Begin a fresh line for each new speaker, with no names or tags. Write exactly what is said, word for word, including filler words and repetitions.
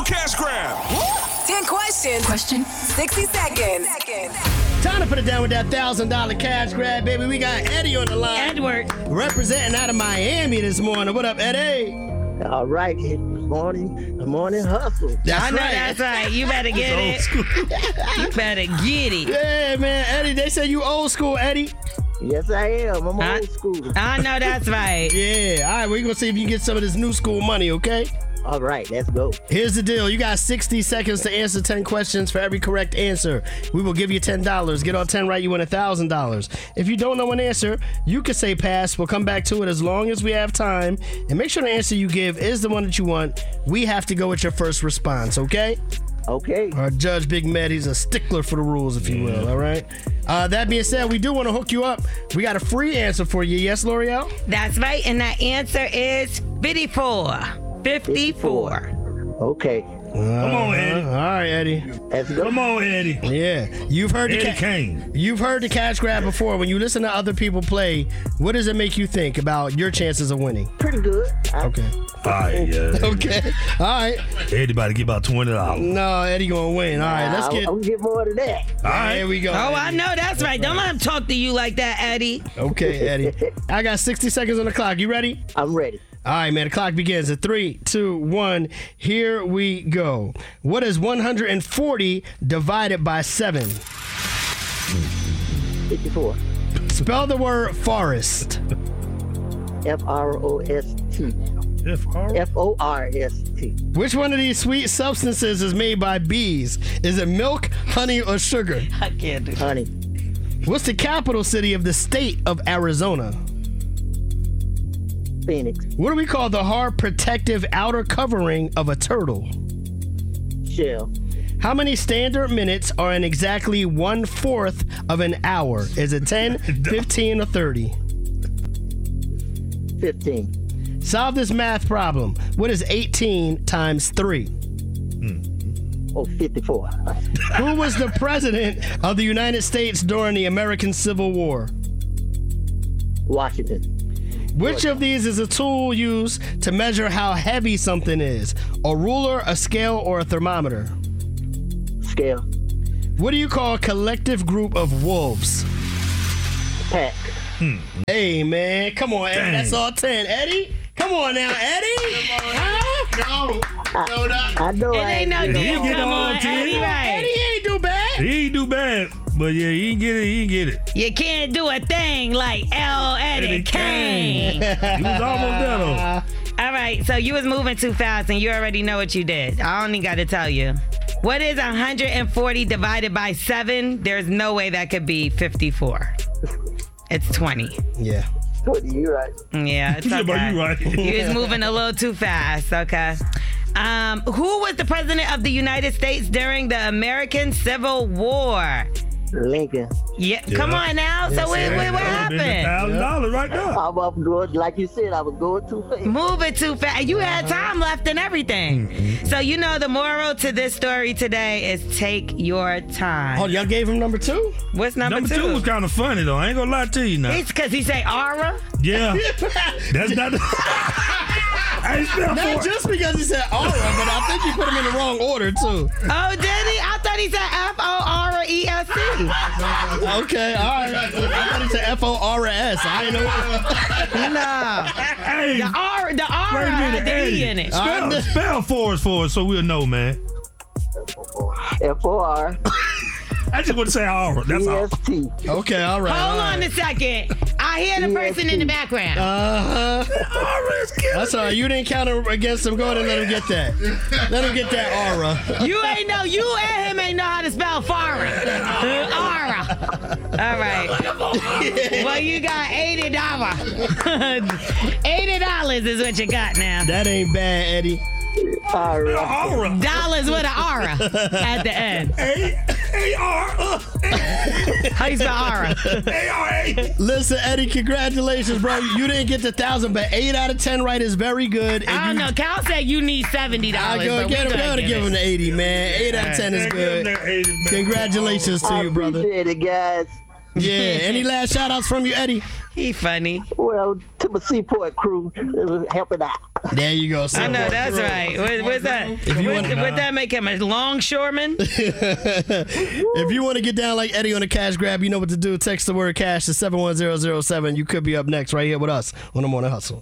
cash grab.
ten questions. Question. sixty seconds.
Time to put it down with that one thousand dollars cash grab, baby. We got Eddie on the line.
Edward.
Representing out of Miami this morning. What up, Eddie?
All right, good morning, the morning hustle.
That's
I know
right.
that's right. You better get it. You better get it.
Yeah, man. Eddie, they say you old school, Eddie.
Yes, I am. I'm
I-
old school.
I know that's right.
Yeah. All right, we're going to see if you can get some of this new school money, okay?
All right, let's go.
Here's the deal. You got sixty seconds to answer ten questions. For every correct answer, we will give you ten dollars. Get all ten right, you win one thousand dollars. If you don't know an answer, you can say pass. We'll come back to it as long as we have time. And make sure the answer you give is the one that you want. We have to go with your first response, okay?
Okay.
Our Judge Big Mad, he's a stickler for the rules, if you will, all right? Uh, that being said, we do want to hook you up. We got a free answer for you. Yes, L'Oreal?
That's right. And that answer is fifty-four. fifty-four.
Okay.
Come
on, Eddie.
All right, Eddie.
Let's go.
Come on, Eddie.
Yeah, you've heard the
Eddie
ca-
Kane.
you've heard the cash grab before. When you listen to other people play, what does it make you think about your chances of winning?
Pretty good. I-
Okay.
All right, yeah.
Okay. All right.
Eddie about to get about twenty dollars.
No, Eddie gonna win. All right, let's
I'm-
get.
I'm gonna get more than that.
All right.
There we go.
Oh, I
Eddie.
know that's right. Don't let him talk to you like that, Eddie.
Okay, Eddie. I got sixty seconds on the clock. You ready?
I'm ready.
All right, man. The clock begins at three, two, one. Here we go. What is one hundred forty divided by seven?
fifty-four.
Spell the word forest.
F R O S T.
F R.
F O R S T.
Which one of these sweet substances is made by bees? Is it milk, honey, or sugar?
I can't do
Honey.
What's the capital city of the state of Arizona?
Phoenix.
What do we call the hard protective outer covering of a turtle?
Shell.
How many standard minutes are in exactly one fourth of an hour? Is it ten, fifteen, or thirty?
fifteen.
Solve this math problem. What is eighteen times three?
Oh, fifty-four.
Who was the president of the United States during the American Civil War?
Washington.
Which of these is a tool used to measure how heavy something is? A ruler, a scale, or a thermometer?
Scale.
What do you call a collective group of wolves?
Pack.
Hey, man. Come on, Eddie.
Dang.
That's all ten. Eddie? Come on now, Eddie. Huh?
No, no, not.
I know
It
I
ain't no
ain't
deal.
get
Come
all
on,
ten.
Eddie, right?
Eddie ain't do bad.
He ain't do bad, but yeah, he ain't get it. He ain't get it.
You can't do a thing like L. Eddie
Eddie
Kane.
He was almost there though.
All right, so you was moving too fast and you already know what you did. I only got to tell you. What is one hundred forty divided by seven? There's no way that could be fifty-four. It's twenty.
Yeah.
twenty. You right.
Yeah, it's
Yeah, but
okay.
you right.
You was moving a little too fast, okay. Um, who was the president of the United States during the American Civil War?
Lincoln.
Yeah, come on now. So what, what, what happened?
Thousand dollars right there.
I was going, like you said, I was going too fast.
Moving too fast. You had time left and everything. So you know the moral to this story today is take your time.
Oh, y'all gave him number two?
What's number,
Number two was kind of funny though. I ain't gonna lie to you now.
It's because he say aura.
Yeah, that's not. I ain't spell
Not
for it.
just because he said aura, but I think you put him in the wrong order, too.
Oh, did he? I thought he said F O R E S C.
Okay, all right. I thought he said F O R S. I didn't know what.
No.
Hey,
The R, the R
wait a
had
minute,
the
Eddie.
E in it.
Spell, spell for us for us so we'll know, man.
F O R
I just want to say aura. That's
E
all.
S T.
Okay, all right.
Hold
all
on
right.
a second. I hear the person in the background.
Uh-huh. That's all right. You didn't count him against him. Go ahead and let him get that. Let him get that aura.
You ain't know, you and him ain't know how to spell foreign. Aura. All right. Well, you got eighty dollars. eighty dollars is what you got now.
That ain't bad, Eddie.
All right.
Aura.
Dollars with an aura at the end.
A A R
How you spell aura?
A R A.
Listen, Eddie, congratulations, bro. You didn't get the thousand, but eight out of ten right is very good. And
I don't
you,
know. Cal said you need seventy
I
dollars.
go get him. Gotta give him the eighty, man. Eight out of ten is good. Congratulations to
I
you, brother.
appreciate it, guys.
Yeah. Any last shout outs from you, Eddie?
He funny.
Well, to my Seaport crew, uh, helping out.
There you go.
I know, that's right. What, what's that?
If you
Would,
wanna-
would that make him a longshoreman?
If you want to get down like Eddie on a cash grab, you know what to do. Text the word cash to seven one zero zero seven. You could be up next right here with us on the Morning Hustle.